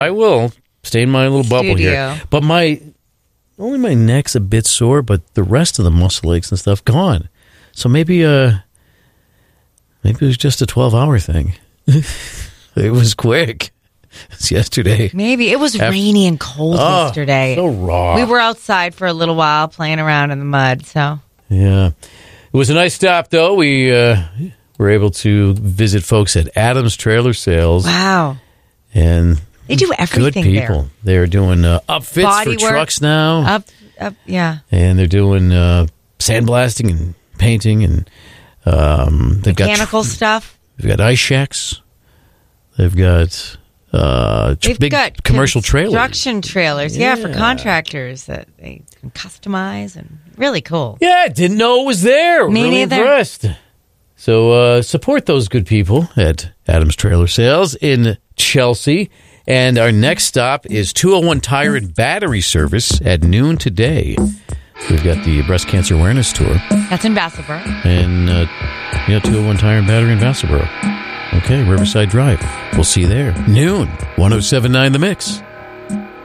I will stay in my little bubble here. But only my neck's a bit sore, but the rest of the muscle aches and stuff gone. So maybe it was just a 12-hour thing. It was quick. It's yesterday. Maybe. It was rainy and cold yesterday. So raw. We were outside for a little while playing around in the mud. So yeah. It was a nice stop, though. We were able to visit folks at Adams Trailer Sales. Wow. And they do everything good people. They're doing upfits Body for work, trucks now. Yeah. And they're doing sandblasting and painting. And they've mechanical stuff. They've got ice shacks. They've got big commercial trailers. Construction trailers, for contractors that they can customize and really cool. Yeah, didn't know it was there. Me really neither. Impressed. So support those good people at Adams Trailer Sales in Chelsea. And our next stop is 201 Tire and Battery Service at noon today. We've got the Breast Cancer Awareness Tour. That's in Vassalboro. And 201 Tire and Battery in Vassalboro. Okay, Riverside Drive. We'll see you there. Noon, 107.9 The Mix.